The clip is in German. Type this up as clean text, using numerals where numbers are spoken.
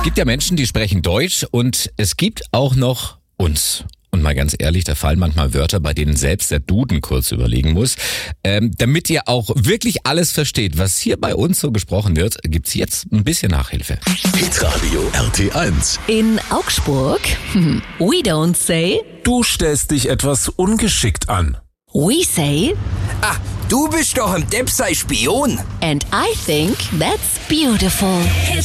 Es gibt ja Menschen, die sprechen Deutsch und es gibt auch noch uns. Und mal ganz ehrlich, da fallen manchmal Wörter, bei denen selbst der Duden kurz überlegen muss. Damit ihr auch wirklich alles versteht, was hier bei uns so gesprochen wird, gibt's jetzt ein bisschen Nachhilfe. Hitradio RT1. In Augsburg, we don't say, Du stellst dich etwas ungeschickt an. we say, Ah, du bist doch ein Depp, sei Spion. and I think that's beautiful.